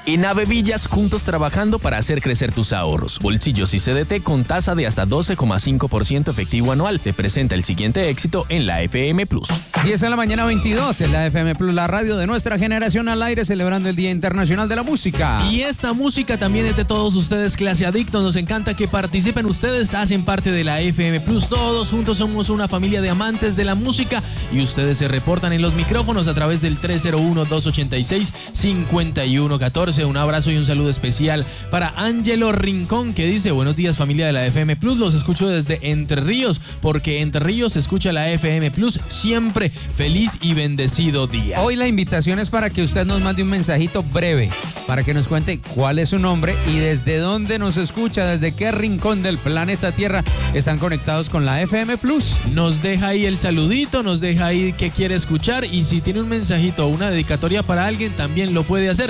En Avevillas, juntos trabajando para hacer crecer tus ahorros. Bolsillos y CDT con tasa de hasta 12,5% efectivo anual. Te presenta el siguiente éxito en la FM Plus. 10 de la mañana 22 en la FM Plus, la radio de nuestra generación al aire, celebrando el Día Internacional de la Música. Y esta música también es de todos ustedes, clase adictos. Nos encanta que participen ustedes, hacen parte de la FM Plus. Todos juntos somos una familia de amantes de la música y ustedes se reportan en los micrófonos a través del 301-286-5114. Un abrazo y un saludo especial para Ángelo Rincón, que dice: buenos días, familia de la FM Plus, los escucho desde Entre Ríos, porque Entre Ríos escucha la FM Plus siempre. Feliz y bendecido día. Hoy la invitación es para que usted nos mande un mensajito breve, para que nos cuente cuál es su nombre y desde dónde nos escucha, desde qué rincón del planeta Tierra están conectados con la FM Plus. Nos deja ahí el saludito, nos deja ahí qué quiere escuchar, y si tiene un mensajito o una dedicatoria para alguien, también lo puede hacer.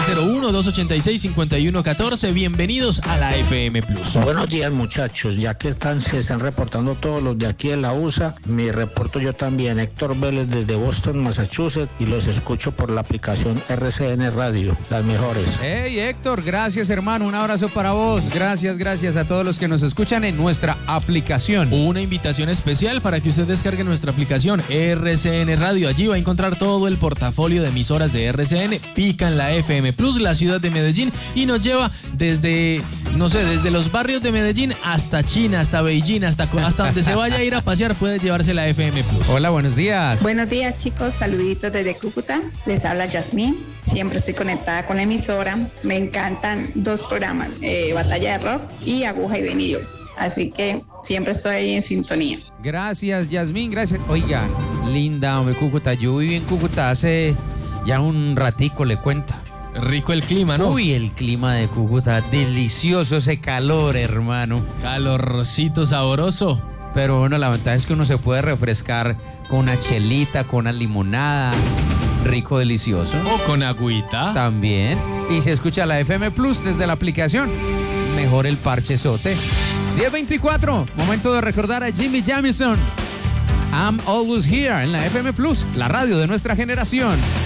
301-286-5114. Bienvenidos a la FM Plus. Buenos días, muchachos. Ya que se están reportando todos los de aquí de la USA, me reporto yo también, Héctor Vélez, desde Boston, Massachusetts, y los escucho por la aplicación RCN Radio, las mejores. Hey, Héctor, gracias, hermano, un abrazo para vos. Gracias a todos los que nos escuchan en nuestra aplicación. Una invitación especial para que usted descargue nuestra aplicación RCN Radio. Allí va a encontrar todo el portafolio de emisoras de RCN. Pica en la FM Plus, la ciudad de Medellín, y nos lleva desde los barrios de Medellín hasta China, hasta Beijing, hasta donde se vaya a ir a pasear, puede llevarse la FM Plus. Hola, buenos días. Buenos días, chicos, saluditos desde Cúcuta. Les habla Yasmín. Siempre estoy conectada con la emisora. Me encantan dos programas, Batalla de Rock y Aguja y Vinilo. Así que siempre estoy ahí en sintonía. Gracias, Yasmín, gracias. Oigan, linda, hombre, Cúcuta. Yo viví en Cúcuta hace ya un ratico, le cuento. Rico el clima, ¿no? Uy, el clima de Cúcuta, delicioso ese calor, hermano. Calorcito sabroso. Pero bueno, la ventaja es que uno se puede refrescar con una chelita, con una limonada. Rico, delicioso. O con agüita. También. Y se escucha la FM Plus desde la aplicación. Mejor el parchezote. 10:24. Momento de recordar a Jimmy Jamison. I'm Always Here en la FM Plus, la radio de nuestra generación.